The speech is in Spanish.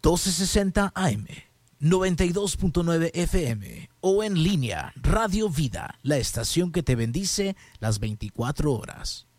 1260 AM, 92.9 FM o en línea Radio Vida, la estación que te bendice las 24 horas.